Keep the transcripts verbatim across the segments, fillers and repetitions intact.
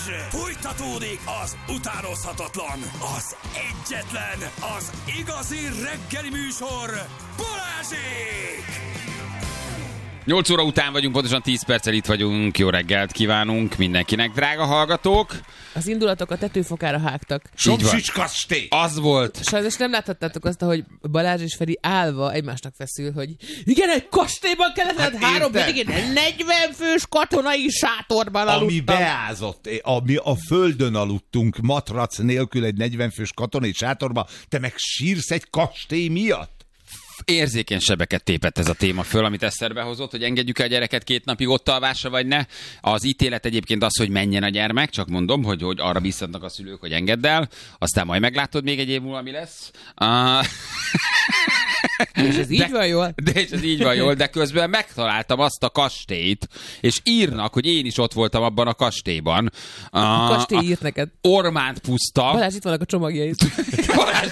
Fújtatódik az utánozhatatlan, az egyetlen, az igazi reggeli műsor, Balázsék! nyolc óra után vagyunk, pontosan tíz perccel itt vagyunk. Jó reggelt kívánunk mindenkinek, drága hallgatók! Az indulatok a tetőfokára hágtak. Somsics kastély! Az volt. Sajnos nem láthattátok azt, hogy Balázs és Feri állva egymásnak feszül, hogy igen, egy kastélyban kellett, hát három hétig negyven fős katonai sátorban aludtam. Ami beázott, ami a földön aludtunk, matrac nélkül egy negyven fős katonai sátorban, te meg sírsz egy kastély miatt? Érzékeny sebeket tépett ez a téma föl, amit Eszterbe hozott, hogy engedjük el a gyereket két napig ott alvásra, vagy ne. Az ítélet egyébként az, hogy menjen a gyermek, csak mondom, hogy, hogy arra biztatnak a szülők, hogy engedd el, aztán majd meglátod még egy év múlva, mi lesz. Uh... És ez így de, van jól? De és ez így van jól, de közben megtaláltam azt a kastélyt, és írnak, hogy én is ott voltam abban a kastélyban. A kastély írt neked. Ormánt puszta. Balázs, itt vannak a csomagjai. Balázs...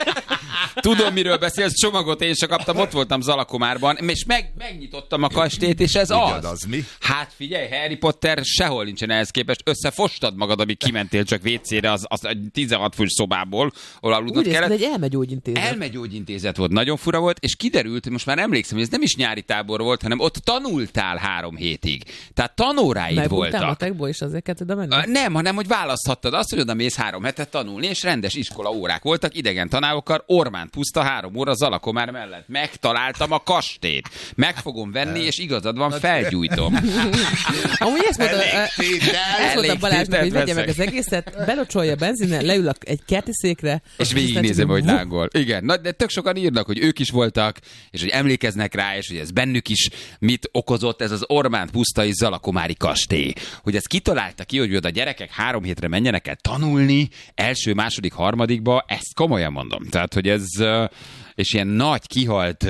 Tudom, miről beszélsz, csomagot én sem kaptam, ott voltam Zalakomárban, és meg, megnyitottam a kastélyt, és ez az. az mi? Hát figyelj, Harry Potter sehol nincsen ehhez képest, összefostad magad, amíg kimentél csak vécére az, az tizenhat fős szobából, ahol aludnod Úgy kellett. Úgy egy elmegyógyintézet. Elmegyógyintézet volt, nagyon fura volt, és kiderült, hogy most már emlékszem, hogy ez nem is nyári tábor volt, hanem ott tanultál három hétig. Tehát tanóráid voltak. Megbújtál matekból, és azért kellett oda menni? Nem, hanem hogy választhattad azt, hogy oda mész három hetet tanulni, és rendes iskola órák voltak, idegen tanárokkal, Ormánt puszta három óra Zalakomár mellett. Megtaláltam a kastélyt. Meg fogom venni, és igazad van, felgyújtom. Amúgy ezt mondta, ezt mondta Balázsnak, hogy vegye meg az egészet, belocsolja benzinnel, leül egy kerti székre, és végignézem, hogy lángol. Igen, na, de tök sokan írnak, hogy ők is voltak, és hogy emlékeznek rá, és hogy ez bennük is mit okozott ez az Ormánt pusztai Zalakomári kastély. Hogy ezt kitalálta ki, hogy oda a gyerekek három hétre menjenek el tanulni, első, második, harmadikba, ezt komolyan mondom. Tehát, hogy ez, és ilyen nagy, kihalt,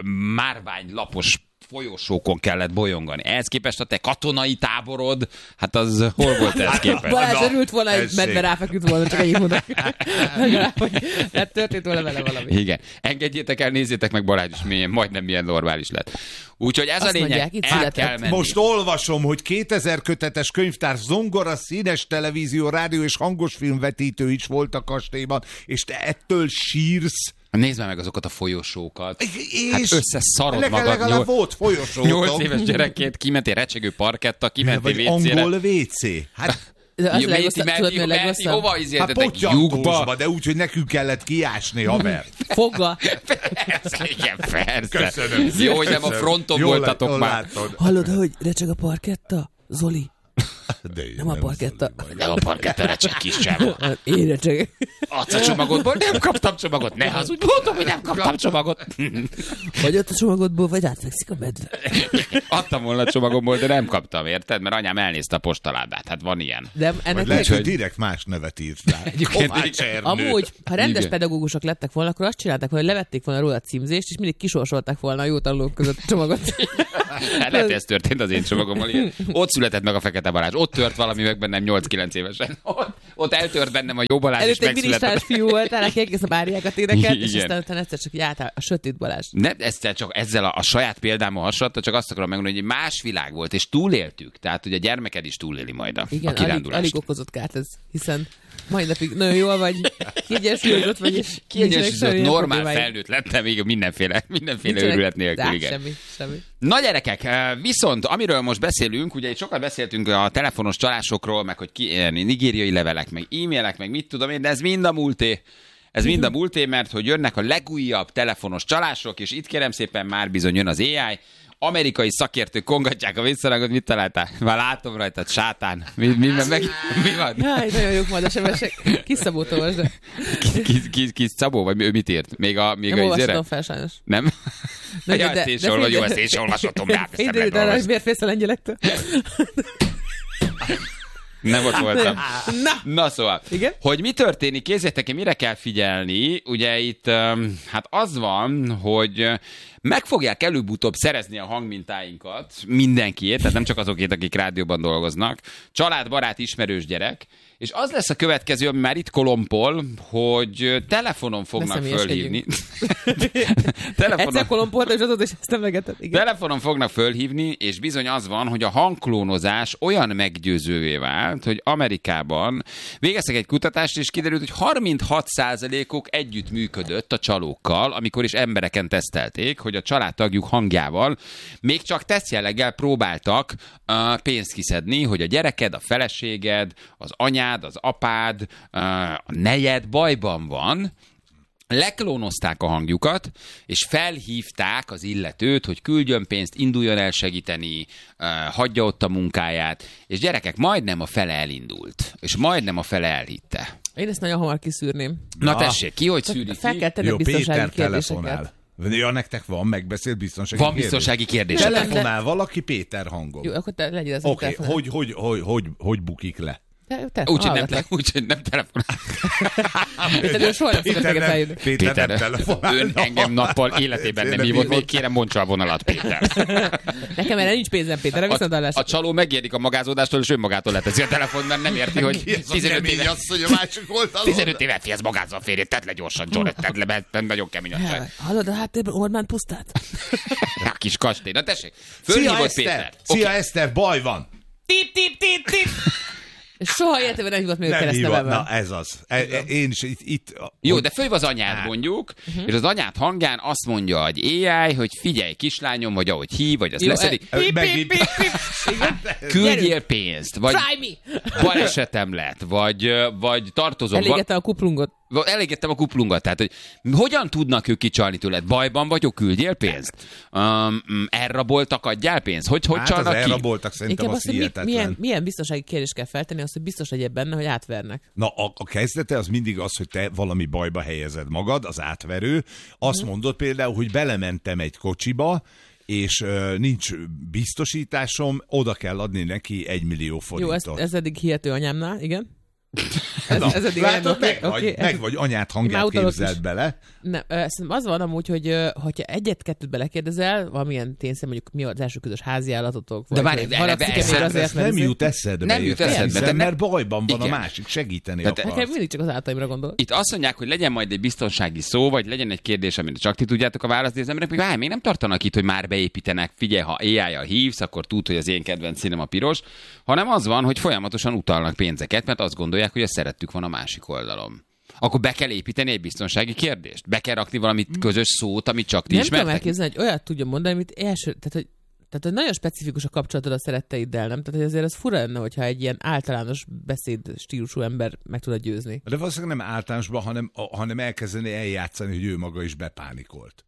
márványlapos folyosókon kellett bolyongani. Ehhez képest a te katonai táborod, hát az hol volt ehhez képest? Balázs örült volna, hogy medve ráfeküdt volna, csak ennyit mondok. Legalább, hogy hát történt volna vele valami. Igen. Engedjétek el, nézzétek meg Balázs is milyen, majdnem milyen normális lett. Úgyhogy ez azt a lényeg, mondják, el kell menni. Most olvasom, hogy kétezer kötetes könyvtár, zongora, színes televízió, rádió és hangosfilmvetítő is volt a kastélyban, és te ettől sírsz. Nézd meg azokat a folyosókat. És hát összeszarod legalább, magad. Legalább volt folyosók. Nyolc éves gyerekként kimentél recsegő parketta, kimentél vécére. Angol vécé. Hát... De az Jó, legrosszabb, menti, tudod, mi a menti, legrosszabb? hova Hát izéltetek? Lyukba? de úgy, hogy nekünk kellett kiásni, haver. Fogga. Persze, igen, persze. Köszönöm. Jó, hogy nem a fronton Jól voltatok jól már. Látod. Hallod, hogy recseg a parketta? Zoli. De Nem a parketta. Nem a parketta, recseg kis csávó. Én recsegek. Adsz a csomagodból? Nem kaptam csomagot. Ne hazudj, mondom, hogy nem kaptam csomagot. Vagy ott a csomagodból, vagy átfekszik a medve. Adtam volna a csomagomból, de nem kaptam, érted? Mert anyám elnézte a postaládát. Hát van ilyen. De ennek Vagy lehet, meg... hogy direkt más nevet írt rá. Kovács Ernő. Amúgy, ha rendes Igen. pedagógusok lettek volna, akkor azt csinálták, hogy levették volna róla a címzést, és mindig kisorsolták volna a jó tanulók között a csomagot. Hát lehet, hogy ez történt az én csomagommal. Igen. Ott született meg a Fekete Balázs. Ott tört valami meg bennem nyolc-kilenc évesen. Ott, ott eltört bennem a jó Balázs, és Előtt egy megszületett. ministrás fiú voltál, aki egész nap áriákat énekelt, és Igen. aztán utána egyszer csak jártál a sötét Balázs. Ne, ezzel csak ezzel a, a saját példámmal hasonlított, csak azt akarom megmondani, hogy más világ volt, és túléltük. Tehát, hogy a gyermeked is túléli majd a, Igen, a alig, kirándulást. alig okozott kárt ez, hiszen mai napig nagyon jól vagy, kiegyensúlyozott vagy, és Kiegyensúlyozott, nincsenek normál problémáid. felnőtt lettem, még mindenféle, mindenféle Nincsenek- őrület nélkül, Dá, igen. Semmi, semmi. Na gyerekek, viszont amiről most beszélünk, ugye itt sokat beszéltünk a telefonos csalásokról, meg hogy ki, ilyen nigériai levelek, meg e-mailek, meg mit tudom én, de ez mind a múlté. Ez mind a múlté, mert hogy jönnek a legújabb telefonos csalások, és itt kérem szépen már bizony jön az á i. Amerikai szakértők kongatják a visszarangot, mit találtál? Már látom rajtad, sátán. Mi, mi, mi, meg, mi van? Jaj, nagyon jók majd a sebesek. Kis Szabó olvasd. Kis, kis, kis Szabó, vagy ő mit írt? Még a, még Nem a olvasodom izére? fel sajnos. Nem? De, Ja, ezt én sem olvasom, jó, ezt én sem olvashatom, de áteszem Fél meg olvasni. miért félsz a lengyelektől? Nem ott voltam. Na! Na szóval, Igen? hogy mi történik, kézzétek ki, mire kell figyelni. Ugye itt um, hát az van, hogy meg fogják előbb-utóbb szerezni a hangmintáinkat mindenkiét, tehát nem csak azokét, akik rádióban dolgoznak, család, barát, ismerős gyerek, És az lesz a következő, ami már itt kolompol, hogy telefonon fognak fölhívni. telefonon... Egyszer kolompolta, és azóta is ezt emlegetett. Telefonon fognak fölhívni, és bizony az van, hogy a hangklónozás olyan meggyőzővé vált, hogy Amerikában végeztek egy kutatást, és kiderült, hogy harminchat százalékuk együtt működött a csalókkal, amikor is embereken tesztelték, hogy a családtagjuk hangjával még csak tesztjelleggel próbáltak uh, pénzt kiszedni, hogy a gyereked, a feleséged, az anyád, az apád, uh, a nejed bajban van, leklónozták a hangjukat, és felhívták az illetőt, hogy küldjön pénzt, induljon el segíteni, uh, hagyja ott a munkáját, és gyerekek, majdnem a fele elindult, és majdnem a fele elhitte. Én ezt nagyon hamar kiszűrném. Na tessék, ki hogy szűri Fel kell tenni Jó, biztonsági Péter kérdéseket. telefonál. Ja, nektek van megbeszélt biztonsági Van kérdés? biztonsági kérdés. Telefonál valaki Péter hangon. Jó, akkor te legyél az Oké, okay, hogy, hogy, hogy, hogy, hogy bukik le? Úgyhogy nem, te, úgy, nem telefonál. Péter, soha nem szokott meg feljönni. Péter, Péter nem telefonál. Ön engem nappal életében nem hívott, még kérem mondsa a vonalat, Péter. Nekem erre nincs pénzem, Péter, viszont a, a csaló megjelenik a magázódástól, és önmagától leteszi a telefon, mert nem érti, hogy tizenöt éve, tizenöt éve fihez magázza a férjét, tedd le gyorsan, John, tedd le, mert nagyon kemény a csaj. Hallod a háttérben Orbán pusztát? A kis kastély. Na tessék, Szia fölhívott Péter. Eszter, szia Eszter, baj van. Tip, tip, tip, tip. És soha életében nem hívott még a keresztnevemmel. Na ez az. E, e, én is itt... itt Jó, de fölhív az anyád mondjuk, uh-huh. és az anyád hangján azt mondja egy á i, hogy figyelj kislányom, vagy ahogy hív, vagy azt leszedik. E, pip, pip, pip, pip. Küldjél pénzt, vagy balesetem lett, vagy, vagy tartozom. Elégette a kuplungot. Elégettem a kuplunkat, tehát hogy hogyan tudnak ők kicsalni tőled? Bajban vagyok, küldjél pénzt? Um, elraboltak, adjál pénzt? Hogy, hogy hát csalnak az ki? elraboltak szerintem Inkább az azt, hihetetlen. Milyen, milyen biztonsági kérdést kell feltenni, az, hogy biztos legyél benne, hogy átvernek. Na, a, a kezdete az mindig az, hogy te valami bajba helyezed magad, az átverő. Azt hmm. mondod például, hogy belementem egy kocsiba, és uh, nincs biztosításom, oda kell adni neki egy millió forintot. Jó, ez, ez eddig hihető anyámnál, igen. Ez, Na, ez eddig látod, okay, meg, okay, vagy, ez, meg vagy anyát hangját képzeld bele. Nem, szerintem az van amúgy, hogy hogyha egyet-kettőt belekérdezel, valamilyen tényszerűen mondjuk mi az első közös házi állatotok, de vagy várj, ez nem jut eszedbe. Nem jut eszedbe. Mert, mert bajban van igen. a másik, segíteni tehát akarsz. Nekem mindig csak az áltaimra gondol. Itt azt mondják, hogy legyen majd egy biztonsági szó, vagy legyen egy kérdés, amit csak ti tudjátok a választ, de az emberek még, még nem tartanak itt, hogy már beépítenek, figyelj, ha á i-jal hívsz, akkor tud, hogy az én kedvenc színem a piros, hanem az van, hogy folyamatosan utalnak pénzeket, mert azt gondolják, hogy ezt szerettük van a másik oldalon. Akkor be kell építeni egy biztonsági kérdést? Be kell rakni valami közös szót, amit csak ti nem ismertek? Nem tudom elképzelni, hogy olyat tudjon mondani, amit első, tehát hogy, tehát, hogy nagyon specifikus a kapcsolatod a szeretteiddel, nem? Tehát, hogy azért az fura lenne, hogyha egy ilyen általános beszéd stílusú ember meg tudod győzni. De valószínűleg nem általánosban, hanem, hanem elkezdeni eljátszani, hogy ő maga is bepánikolt.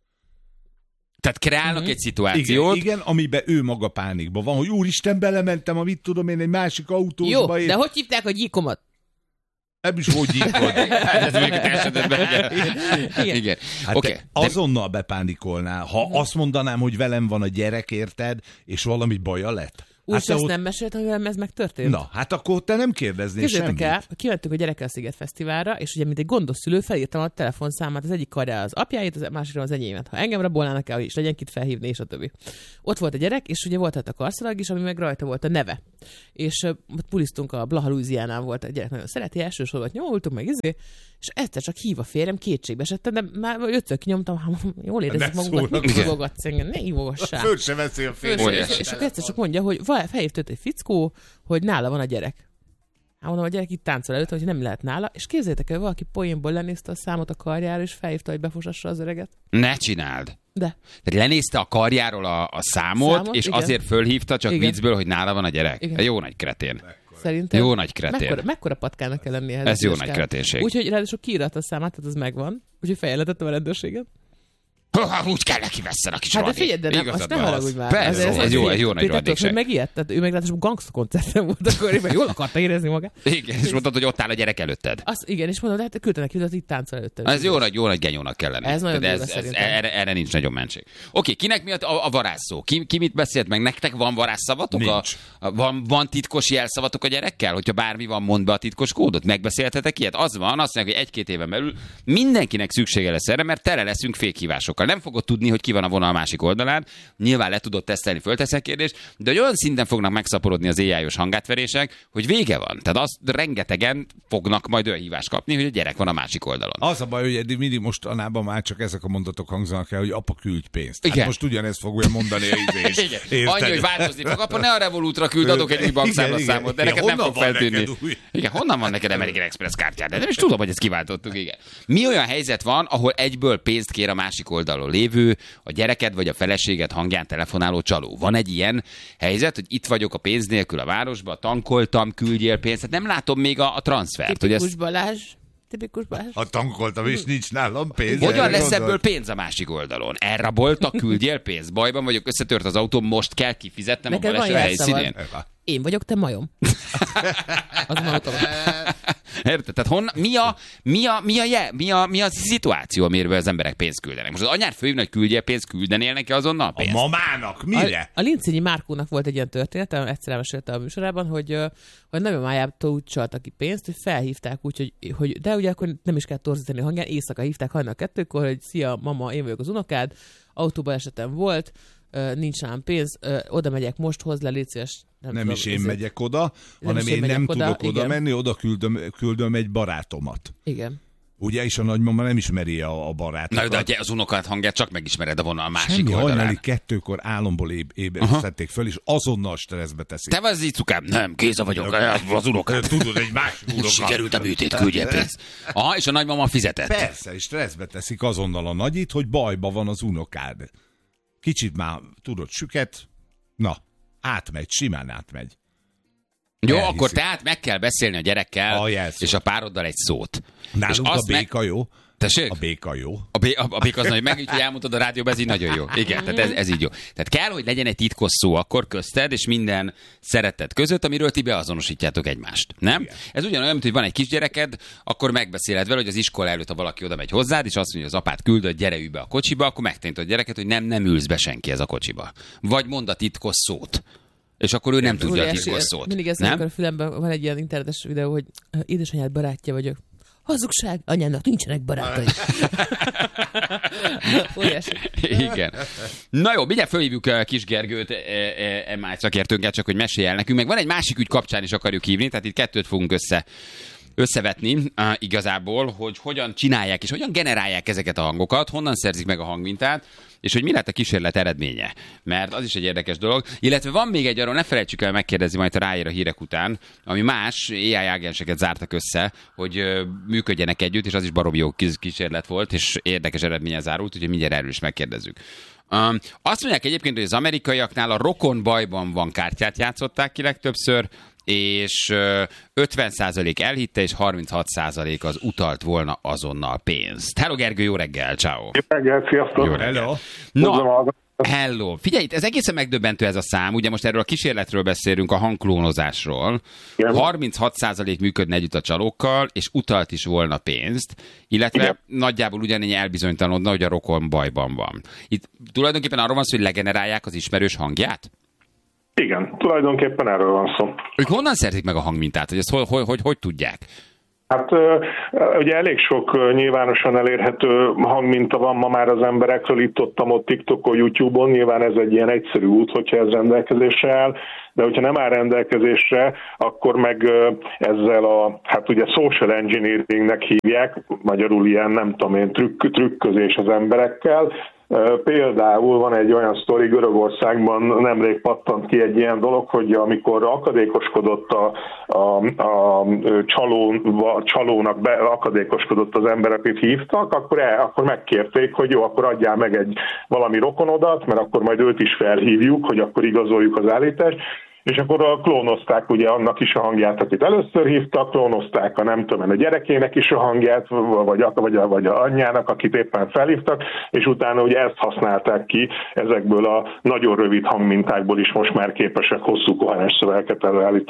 Tehát kreálnak mm-hmm. egy szituációt. Igen, igen, amiben ő maga pánikban van, hogy úristen, belementem, a mit tudom én, egy másik autóba. Jó, de hogy hívták a gyíkomat? Nem is hogy gyíkod. Ez még a társadalomban. Igen. Igen. Hát okay, azonnal de... bepánikolnál. Ha uh-huh. azt mondanám, hogy velem van a gyerek, érted, és valami baja lett. Úgy, hát ezt ott... nem mesélt, hogy velem ez megtörtént? Na, hát akkor te nem kérdeznél Képzeljétek semmit. el, kimentünk a Gyerekkel Sziget Fesztiválra, és ugye mint egy gondos szülő felírtam a telefonszámát, az egyik karjára az apjáit, az másikra az enyémet. Ha engem rabolnának el, és legyen kit felhívni, és a többi. Ott volt a gyerek, és ugye volt a karszalag is, ami meg rajta volt a neve. És uh, pulisztunk a Blaha Louisianán volt, a gyerek nagyon szereti, elsősorban nyomultunk meg, izé, és egyszer csak hív a férjem, kétségbe esettem, de már ötször kinyomtam, jól érezzük magunkat, mit hívogatsz engem, ne hívogassál. Föl se veszi a férjem. És, és akkor egyszer csak mondja, hogy felhívt őt egy fickó, hogy nála van a gyerek. Hát mondom, a gyerek itt táncol előtt, hogy nem lehet nála, és képzeljétek el, valaki poénból lenézte a számot a karjára, és felhívta, hogy befosassa az öreget. Ne csináld! De. Tehát lenézte a karjáról a, a számot, számot, és igen. azért fölhívta csak igen. viccből, hogy nála van a gyerek. Igen. Jó nagy kretén. Szerintem. Jó nagy kretén. Mekkora, mekkora patkának kell lennie ehhez? Ez jó nagy kreténség. Úgyhogy ráadásul kiírat a számát, tehát az megvan. Úgyhogy feljelentettem a rendőrséget. Ha, úgy kell neki vesszen a kis hát de figyelj, de nem, azt ne haragudj már. Persze, ez, ez, jó, ez jó nagy rohadékság. Hogy megijedt, tehát ő meg ráadásul gangsta koncerten volt, akkor én jól akarta érezni magát. Igen, és mondtad, hogy ott áll a gyerek előtted. Az, igen, és mondod, hát küldte neki, hogy itt táncol előtted. Ez jó nagy, jó nagy genyónak kell lenni. Ez nagyon ez, ez, erre, erre nincs nagyon mentség. Oké, kinek miatt a, a varázsszó? Ki, ki mit beszélt meg? Nektek van varázsszavatok? A, a, van, van titkos jelszavatok a gyerekkel? Hogyha bármi van, mondd be a titkos kódot. Megbeszéltetek ilyet? Az van, azt mondják, hogy egy-két éven belül mindenkinek szüksége lesz erre, mert tele leszünk fékhívásokkal. százalékkal. Nem fogod tudni, hogy ki van a vonal másik oldalán. Nyilván le tudod tesztelni, fölteszek kérdést, de hogy olyan szinten fognak megszaporodni az á i-os hangátverések, hogy vége van. Tehát azt rengetegen fognak majd olyan hívást kapni, hogy a gyerek van a másik oldalon. Az a baj, hogy eddig mindig mostanában már csak ezek a mondatok hangzanak el, hogy apa küldj pénzt. Hát igen. most ugyanezt fogja mondani a izés. Annyi, hogy változni fog. Apa, ne a Revolutra küld, adok egy új bankszámlaszámot, de neked nem fog feltűnni. Igen, honnan van neked American Express kártyád? De nem is tudom, hogy ezt kiváltottuk, igen. Mi olyan helyzet van, ahol egyből pénzt kér a másik oldalon lévő, a gyereked vagy a feleséged hangján telefonáló csaló? Van egy ilyen helyzet, hogy itt vagyok a pénz nélkül a városba, tankoltam, küldjél pénzt, hát nem látom még a, a transfert. Tipikus ezt... Balázs. Tipikus Balázs. Ha tankoltam, és nincs nálam pénz. Hogyan lesz ebből pénz a másik oldalon? Elraboltak, küldjél pénzt? Bajban vagyok, összetört az autó, most kell kifizetnem neked a baleset helyszínén. Én vagyok, te majom. Az mondtam. Érted? Tehát honna, mi, a, mi, a, mi, a, mi, a, mi a szituáció, amiről az emberek pénzt küldenek? Most az anyár fölhívna, hogy küldjél pénzt, küldenél neki azonnal pénzt? A mamának, mire? A, a Lincényi Márkónak volt egy ilyen történet, egyszer mesélte a műsorában, hogy, hogy nagymamájától úgy csaltak ki pénzt, hogy felhívták úgy, hogy, hogy de ugye akkor nem is kell torzítani a hangján, éjszaka hívták hajnal kettőkor, hogy szia mama, én vagyok az unokád, autóbalesetem volt, nincs rám pénz, oda megyek most, hozz le, légy szíves. Nem, nem tudom, is én ezért... megyek oda, nem hanem én, én nem oda, tudok igen. oda menni, oda küldöm, küldöm egy barátomat. Igen. Ugye, és a nagymama nem ismeri a, a barátokat. Na, de az unokád hangját csak megismered a vonal másik Semmi, oldalán. hajnali kettőkor álomból ébresztették föl, és azonnal stresszbe teszik. Te vagy az icukám? Nem, Géza vagyok, az unokád. Tudod, egy másik unokád. Sikerült a műtét, küldje pénzt. Aha, és a nagymama fizetett. Persze, és stresszbe teszik azonnal a nagyit, hogy bajba van az unokád. Kicsit már tudod, süket, na, átmegy, simán átmegy. Jó, elhiszik. Akkor tehát meg kell beszélni a gyerekkel a és a pároddal egy szót. Nálunk a béka meg... jó. Tessék? A béka jó. A, bé, a, a béka az nagy, meg így elmondtad a rádióban, ez így nagyon jó. Igen, tehát ez, ez így jó. Tehát kell, hogy legyen egy titkos szó akkor közted, és minden szeretet között, amiről ti beazonosítjátok egymást. Nem? Igen. Ez ugyanolyan, mint hogy van egy kisgyereked, akkor megbeszéled vele, hogy az iskola előtt, ha valaki oda megy hozzád, és azt mondja, hogy az apát küldött, gyere ülj be a kocsiba, akkor megtanítod a gyereket, hogy nem, nem ülsz be senki ez a kocsiba. Vagy mond a titkos szót. És akkor ő nem tudja Óriási, a titkos szót. Mindig ezt amikor a fülemben van egy ilyen internetes videó, hogy édesanyád barátja vagyok. Hazugság, anyámnak nincsenek barátai. Óriási. Igen. Na jó, mindjárt fölhívjuk Kis Gergőt, em i szakértőnket, csak hogy mesélj el nekünk. Meg van egy másik ügy kapcsán is akarjuk hívni, tehát itt kettőt fogunk össze összevetni uh, igazából, hogy hogyan csinálják és hogyan generálják ezeket a hangokat, honnan szerzik meg a hangmintát, és hogy mi lett a kísérlet eredménye. Mert az is egy érdekes dolog. Illetve van még egy, arról ne felejtsük el megkérdezni majd a ráér a hírek után, ami más á i ágenseket zártak össze, hogy uh, működjenek együtt, és az is baromi jó kísérlet volt, és érdekes eredménye zárult, úgyhogy mindjárt erről is megkérdezzük. Um, azt mondják egyébként, hogy az amerikaiaknál a rokon bajban van kártyát játszották ki legtöbbször, és ötven százalék elhitte, és harminchat százalék az utalt volna azonnal pénzt. Hello Gergő, jó reggel, ciao. Jó reggel, sziasztok. Jó reggel. No, hello. Figyelj, ez egészen megdöbbentő ez a szám. Ugye most erről a kísérletről beszélünk, a hangklónozásról. Igen. harminchat százalék működne együtt a csalókkal, és utalt is volna pénzt, illetve igen. nagyjából ugyanennyi elbizonytalanodna, hogy a rokon bajban van. Itt tulajdonképpen arról van szó, hogy legenerálják az ismerős hangját? Igen, tulajdonképpen erről van szó. Ők honnan szerzik meg a hangmintát? Hogy ezt hogy, hogy, hogy, hogy tudják? Hát ugye elég sok nyilvánosan elérhető hangminta van ma már az emberekről, itt-ottam ott TikTokon, YouTube-on, nyilván ez egy ilyen egyszerű út, hogyha ez rendelkezésre áll, de hogyha nem áll rendelkezésre, akkor meg ezzel a, hát ugye social engineeringnek hívják, magyarul ilyen nem tudom én, trükk, trükközés az emberekkel. Például van egy olyan sztori, Görögországban nemrég pattant ki egy ilyen dolog, hogy amikor akadékoskodott a, a, a csaló, a csalónak be, akadékoskodott az ember, akit hívtak, akkor, el, akkor megkérték, hogy jó, akkor adjál meg egy valami rokonodat, mert akkor majd őt is felhívjuk, hogy akkor igazoljuk az állítást. És akkor klónozták ugye annak is a hangját, akit először hívtak, klónozták a nem tudom, a gyerekének is a hangját, vagy a, vagy, a, vagy a anyjának, akit éppen felhívtak, és utána ugye ezt használták ki, ezekből a nagyon rövid hangmintákból is most már képesek hosszú koherens szövegeket előállítani.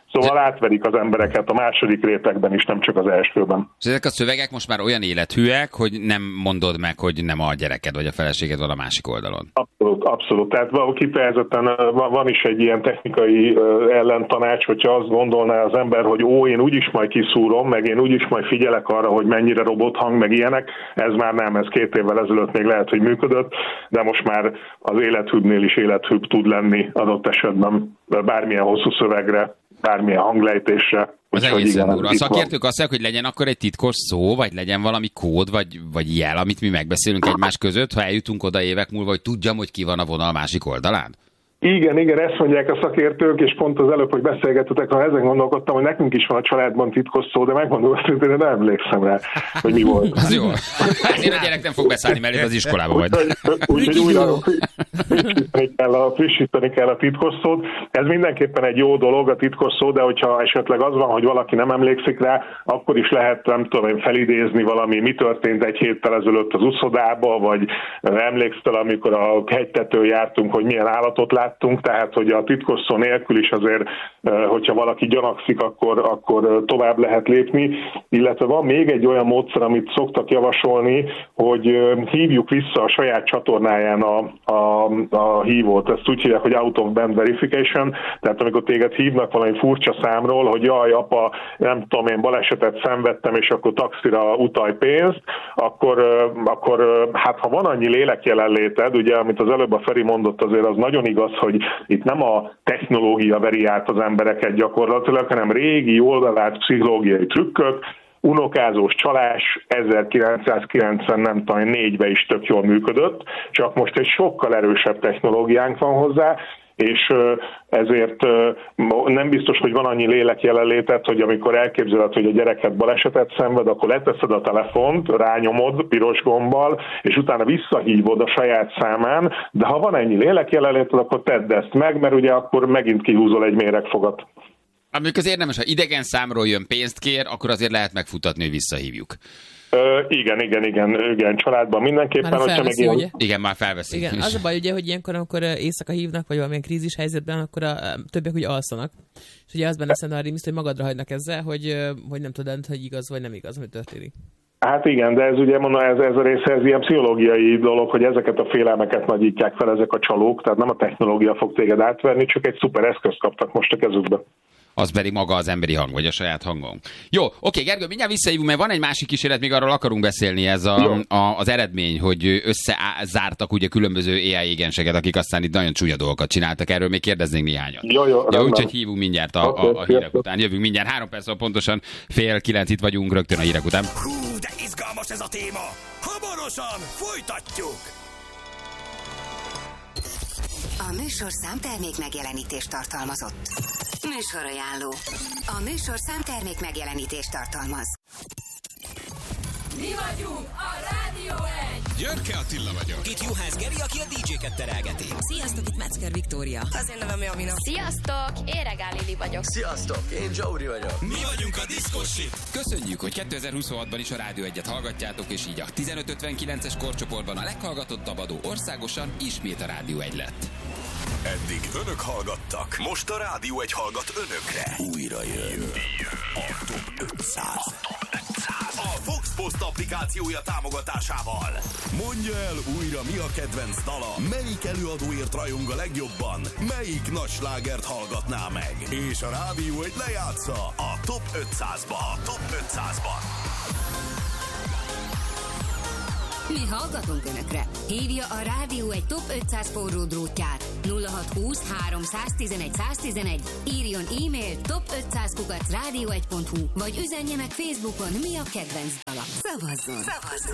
Szóval átverik az embereket a második rétegben is, nem csak az elsőben. És ezek a szövegek most már olyan élethűek, hogy nem mondod meg, hogy nem a gyereked vagy a feleséged van a másik oldalon. Abszolút, abszolút. Tehát kifejezetten van is egy ilyen technikai ellentanács, hogyha azt gondolná az ember, hogy ó, én úgyis majd kiszúrom, meg én úgyis majd figyelek arra, hogy mennyire robothang, meg ilyenek. Ez már nem, ez két évvel ezelőtt még lehet, hogy működött, de most már az élethűbbnél is élethűbb tud lenni adott esetben bármilyen hosszú szövegre, bármilyen hanglejtésre. Az egészen durva. A szakértők azt mondják, hogy legyen akkor egy titkos szó, vagy legyen valami kód, vagy, vagy jel, amit mi megbeszélünk egymás között, ha eljutunk oda évek múlva, hogy tudjam, hogy ki van a vonal másik oldalán? Igen, igen, ezt mondják a szakértők, és pont az előbb, hogy beszélgettetek, ha ezen gondolkodtam, hogy nekünk is van a családban titkos szó, de megmondom azt, hogy én nem emlékszem rá, hogy mi volt. Az jó. Ezért a gyerek nem fog beszállni mellé az iskolába majd. Úgyhogy újra frissíteni kell, a, frissíteni kell a titkos szót. Ez mindenképpen egy jó dolog, a titkos szó, de hogyha esetleg az van, hogy valaki nem emlékszik rá, akkor is lehet, nem tudom én, felidézni valami, mi történt egy héttel ezelőtt az uszodába, vagy emlékszel, amikor a hegytetőn jártunk, hogy milyen állatot lát, tehát hogy a titkos szó nélkül is azért, hogyha valaki gyanakszik, akkor, akkor tovább lehet lépni. Illetve van még egy olyan módszer, amit szoktak javasolni, hogy hívjuk vissza a saját csatornáján a, a, a hívót. Ezt úgy hívják, hogy out of band verification, tehát amikor téged hívnak valami furcsa számról, hogy jaj, apa, nem tudom én, balesetet szenvedtem, és akkor taxira utalj pénzt, akkor, akkor hát ha van annyi lélekjelenléted, ugye, amit az előbb a Feri mondott, azért az nagyon igaz, hogy itt nem a technológia veri át az embereket gyakorlatilag, hanem régi, jól bevált pszichológiai trükkök, unokázós csalás ezerkilencszázkilencven, nem tudom, négyben is tök jól működött, csak most egy sokkal erősebb technológiánk van hozzá, és ezért nem biztos, hogy van annyi lélek jelenlétet, hogy amikor elképzeled, hogy a gyereket balesetet szenved, akkor leteszed a telefont, rányomod piros gombbal, és utána visszahívod a saját számán, de ha van ennyi lélek jelenléted, akkor tedd ezt meg, mert ugye akkor megint kihúzol egy méregfogat. Amikor az érdemes, ha idegen számról jön pénzt kér, akkor azért lehet megfutatni, hogy visszahívjuk. Ö, igen, igen, igen, igen, családban mindenképpen. Már felveszi, hogyha meg ilyen... Igen, már felveszik. Igen, az a baj, ugye, hogy ilyenkor, amikor éjszaka hívnak, vagy valamilyen krízis helyzetben, akkor a többiek ugye alszanak. És ugye az benne szenárium, hogy magadra hagynak ezzel, hogy, hogy nem tudod, hogy igaz vagy nem igaz, ami történik. Hát igen, de ez ugye mondom, ez, ez a része, ez ilyen pszichológiai dolog, hogy ezeket a félelmeket nagyítják fel ezek a csalók, tehát nem a technológia fog téged átverni, csak egy szuper eszközt kaptak most a kezükbe. Az pedig maga az emberi hang, vagy a saját hangunk. Jó, oké, Gergő, mindjárt visszahívunk, mert van egy másik kísérlet, még arról akarunk beszélni, ez a, a, az eredmény, hogy összezártak ugye különböző á i égenseket, akik aztán itt nagyon csúnya dolgokat csináltak, erről még kérdeznénk néhányat. Jó, jó, ja, úgyhogy hívunk mindjárt a, a, a hírek után. Jövünk mindjárt, három perc, pontosan fél kilenc itt vagyunk, rögtön a hírek után. Hú, de izgalmas ez a téma! Hamarosan folytatjuk! A műsorszám termék megjelenítést tartalmazott. Műsorajánló. A műsorszám termék megjelenítést tartalmaz. Mi vagyunk a Rádió egy! Györke Attila vagyok. Itt Juhász Geri, aki a dé dzséket terelgeti. Sziasztok, itt Metzger Viktória. Az én nevem Jamina. Sziasztok, én Regál Lili vagyok. Sziasztok, én Zsauri vagyok. Mi vagyunk a Diszkosi. Köszönjük, hogy kétezer-huszonhatban is a Rádió egyet hallgatjátok, és így a tizenöt ötvenkilences korcsoportban a leghallgatottabb adó országosan ismét a Rádió egy lett. Eddig önök hallgattak. Most a Rádió egy hallgat önökre. Újra jön. jön. A Top ötszáz. A Fox Post applikációja támogatásával. Mondja el újra, mi a kedvenc dala, melyik előadóért rajong a legjobban, melyik nagy slágert hallgatná meg. És a Rádió egy lejátsza a Top ötszázba. A Top ötszázban. Mi hallgatunk Önökre. Hívja a Rádió egy Top ötszáz forró drótját. nulla hat húsz háromszáztizenegy száztizenegy, írjon e-mail top ötszáz kukac rádió egy pont hu, vagy üzenje meg Facebookon, mi a kedvenc dala. Szavazzon! Szavazzon!